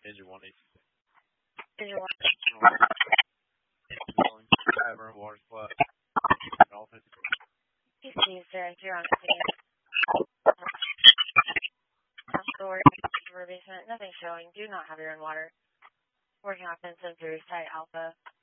Engine 186. Engine 1. Cavern, water supply. Dolphin. PC, sir. You're on scene. Storage, basement. Nothing showing. Do not have your own water. Working off Vincent through site Alpha.